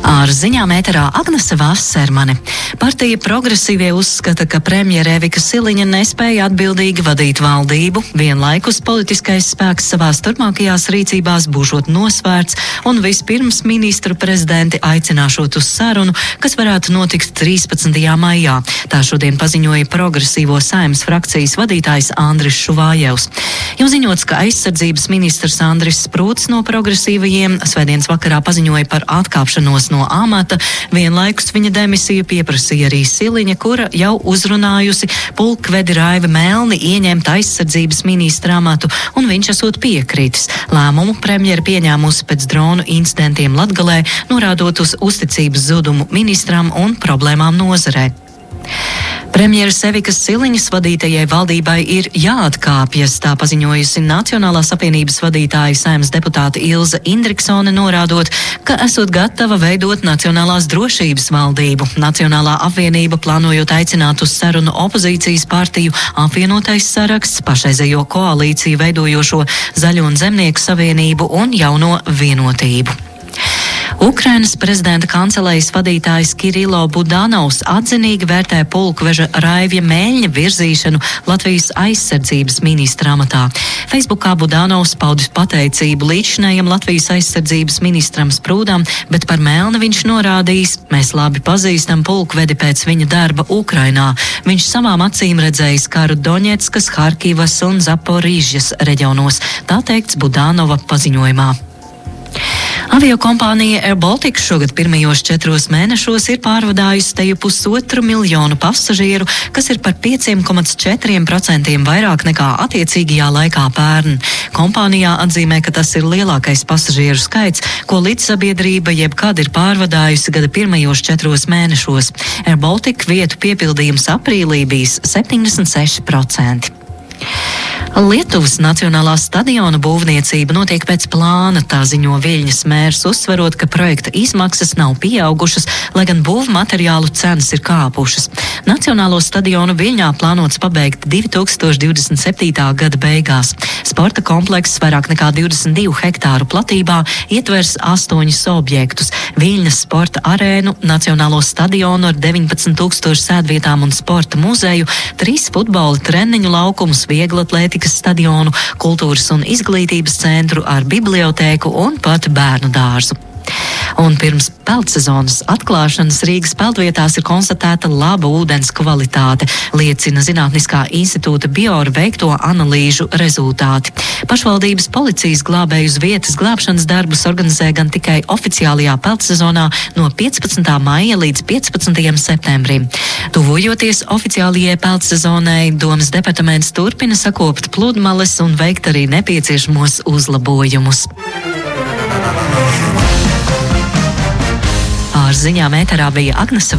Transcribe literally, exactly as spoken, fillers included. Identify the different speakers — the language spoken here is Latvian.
Speaker 1: Ar ziņām ēterā Agnese Vassermane. Partija Progresīvie uzskata, ka premjere Evika Siliņa nespēja atbildīgi vadīt valdību, vienlaikus politiskais spēks savās turpmākajās rīcībās būšot nosvērts un vispirms ministru prezidenti aicināšot uz sarunu, kas varētu notikt trīspadsmitajā maijā. Tā šodien paziņoja Progresīvo Saeimas frakcijas vadītājs Andris Šuvājevs. Jau ziņots, ka aizsardzības ministrs Andris Sprūts no progresīvajiem svētdienas vakarā paziņoja par atkāpšanos no amata, vienlaikus viņa demisiju pieprasīja arī Siliņa, kura jau uzrunājusi pulkvedi Raivi Melni ieņemt aizsardzības ministra amatu, un viņš esot piekritis. Lēmumu premjera pieņēmusi pēc dronu incidentiem Latgalē, norādot uz uzticības zudumu ministram un problēmām nozarē. Premjeras Evikas Siliņas vadītajai valdībai ir jāatkāpjas, tā paziņojusi Nacionālās apvienības vadītāja Saeimas deputāte Ilze Indriksone, norādot, ka esot gatava veidot Nacionālās drošības valdību. Nacionālā apvienība plānojot aicināt uz sarunu opozīcijas partiju apvienotais saraksts, pašreizējo koalīciju veidojošo Zaļo un Zemnieku savienību un Jauno vienotību. Ukrainas prezidenta kancelejas vadītājs Kirilo Budanovs atzinīgi vērtē pulkveža Raivja Mēļņa virzīšanu Latvijas aizsardzības ministra amatā. Facebookā Budanovs paudis pateicību līdzinājam Latvijas aizsardzības ministram Sprūdam, bet par Melni viņš norādījis: mēs labi pazīstam pulkvedi pēc viņa darba Ukrainā. Viņš savām acīm redzējis karu Doņetskas, Harkivas un Zaporīžas reģionos, tā teikts Budanova paziņojumā. Aviokompānija Air Baltica šogad pirmajos četros mēnešos ir pārvadājusi teju pusotru miljonu pasažieru, kas ir par pieciem komats četriem procentiem vairāk nekā attiecīgajā laikā pērn. Kompānijā atzīmē, ka tas ir lielākais pasažieru skaits, ko līdzsabiedrība jebkad ir pārvadājusi gada pirmajos četros mēnešos. Air Baltica vietu piepildījums aprīlī bijis septiņdesmit seši procenti. Lietuvas Nacionālā stadiona būvniecība notiek pēc plāna, tā ziņo Viļņas mērs, uzsverot, ka projekta izmaksas nav pieaugušas, lai gan būvmateriālu cenas ir kāpušas. Nacionālo stadionu Viļņā plānots pabeigt divi tūkstoši divdesmit septītā gada beigās. Sporta komplekss vairāk nekā divdesmit divu hektāru platībā ietvers astoņus objektus - Viļņas sporta arēnu, Nacionālo stadionu ar deviņpadsmit tūkstošu sēdvietām un sporta muzeju, trīs futbola treniņu laukumus, vieglatlētikas stadionu, kultūras un izglītības centru ar bibliotēku un pat bērnu dārzu. Un pirms peldsezonas atklāšanas Rīgas peldvietās ir konstatēta laba ūdens kvalitāte, liecina Zinātniskā institūta Bioru veikto analīžu rezultāti. Pašvaldības policijas glābēju uz vietas glābšanas darbus organizē gan tikai oficiālajā peldsezonā no piecpadsmitā maija līdz piecpadsmitajam septembrim. Tuvojoties oficiālajai peldsezonai, Domas departaments turpina sakopt pludmales un veikt arī nepieciešamos uzlabojumus. Ar ziņām ēterā bija Agnese